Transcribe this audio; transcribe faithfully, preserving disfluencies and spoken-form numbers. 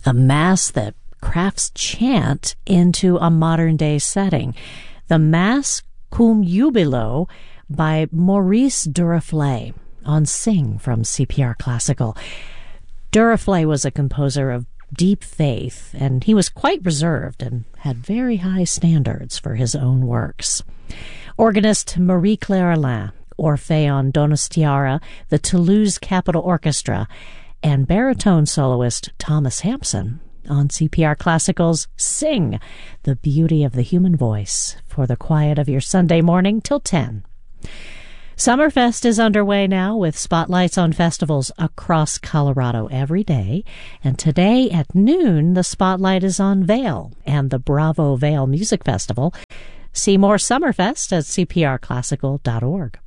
a mass that crafts chant into a modern-day setting. The Mass Cum Jubilo by Maurice Duraflay on Sing from C P R Classical. Duraflay was a composer of deep faith, and he was quite reserved and had very high standards for his own works. Organist Marie-Claire Alain, Orpheon Donostiara, the Toulouse Capitol Orchestra, and baritone soloist Thomas Hampson on C P R Classical's Sing, the Beauty of the Human Voice, for the quiet of your Sunday morning till ten. Summerfest is underway now with spotlights on festivals across Colorado every day, and today at noon the spotlight is on Vail and the Bravo Vail Music Festival. See more Summerfest at c p r classical dot org.